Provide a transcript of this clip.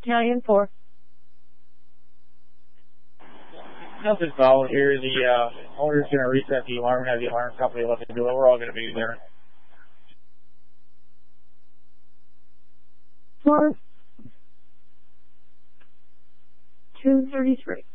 Battalion 4. Nothing's followed here. The owner's going to reset the alarm, have the alarm company look into it. We're all going to be there. 4. 233.